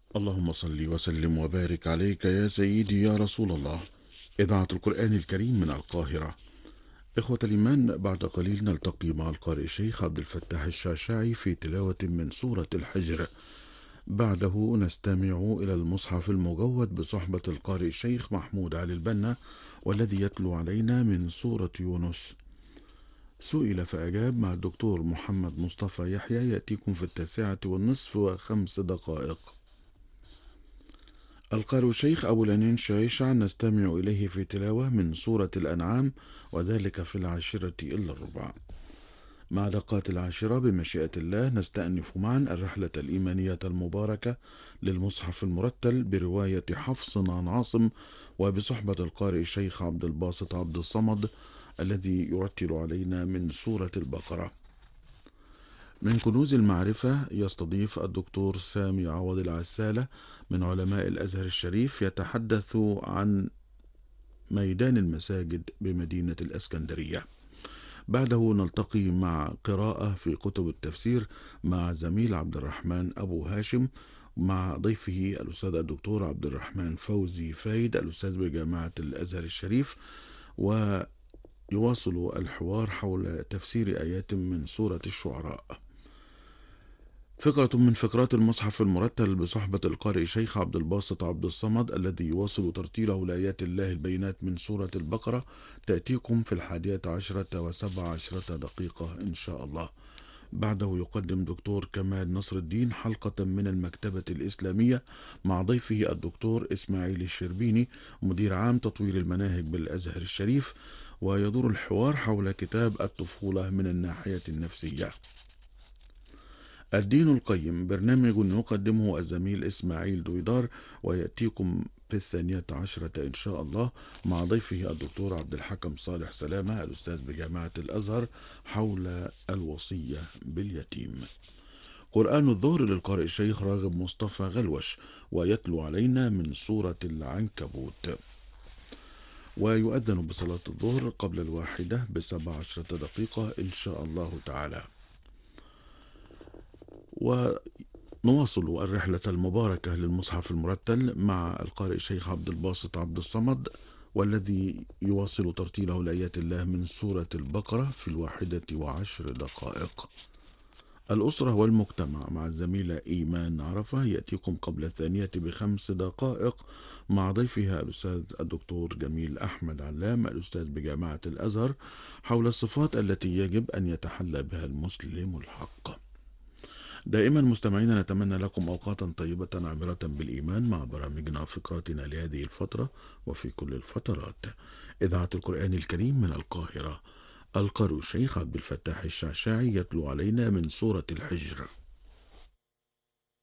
اللهم صل وسلم وبارك عليك يا سيدي يا رسول الله. إذاعة القرآن الكريم من القاهرة. إخوة الإيمان، بعد قليل نلتقي مع القارئ الشيخ عبد الفتاح الشعشاعي في تلاوة من سورة الحجر. بعده نستمع إلى المصحف المجود بصحبة القارئ الشيخ محمود علي البنا، والذي يتلو علينا من سورة يونس. سئل فأجاب مع الدكتور محمد مصطفى يحيى، يأتيكم في 9:05. القارئ الشيخ أبو الأنين شعيشع نستمع إليه في تلاوة من سورة الأنعام، وذلك في 10:10. مع دقات 10 بمشيئة الله نستأنف معا الرحلة الإيمانية المباركة للمصحف المرتل برواية حفص عن عاصم، وبصحبة القارئ الشيخ عبد الباسط عبد الصمد الذي يرتل علينا من سورة البقرة. من كنوز المعرفة يستضيف الدكتور سامي عوض العسالة من علماء الأزهر الشريف، يتحدث عن ميدان المساجد بمدينة الإسكندرية. بعده نلتقي مع قراءة في كتب التفسير مع زميل عبد الرحمن أبو هاشم، مع ضيفه الأستاذ الدكتور عبد الرحمن فوزي فايد الأستاذ بجامعة الأزهر الشريف، ويواصل الحوار حول تفسير آيات من سورة الشعراء. فقرة من فقرات المصحف المرتل بصحبة القارئ شيخ عبد الباسط عبد الصمد الذي يواصل ترتيله لآيات الله البينات من سورة البقرة تأتيكم في 11:17 إن شاء الله. بعده يقدم دكتور كمال نصر الدين حلقة من المكتبة الإسلامية مع ضيفه الدكتور إسماعيل الشربيني مدير عام تطوير المناهج بالأزهر الشريف، ويدور الحوار حول كتاب الطفولة من الناحية النفسية. الدين القيم برنامج يقدمه الزميل إسماعيل دويدار، ويأتيكم في 12 إن شاء الله مع ضيفه الدكتور عبد الحكم صالح سلامة الأستاذ بجامعة الأزهر حول الوصية باليتيم. قرآن الظهر للقارئ الشيخ راغب مصطفى غلوش، ويتلو علينا من سورة العنكبوت. ويؤذن بصلاة الظهر قبل 1:17 إن شاء الله تعالى. ونواصل الرحلة المباركة للمصحف المرتل مع القارئ الشيخ عبد الباسط عبد الصمد، والذي يواصل ترتيله لآيات الله من سورة البقرة في 1:10. الأسرة والمجتمع مع الزميلة إيمان عرفة يأتيكم قبل 2:05 مع ضيفها الأستاذ الدكتور جميل أحمد علام الأستاذ بجامعة الأزهر حول الصفات التي يجب أن يتحلى بها المسلم الحق. دائما مستمعين نتمنى لكم أوقاتا طيبة عامرة بالإيمان مع برامجنا وفقراتنا لهذه الفترة وفي كل الفترات. إذاعة القرآن الكريم من القاهرة. القارئ الشيخ عبد الفتاح الشعشاعي يتلو علينا من سورة الحجر.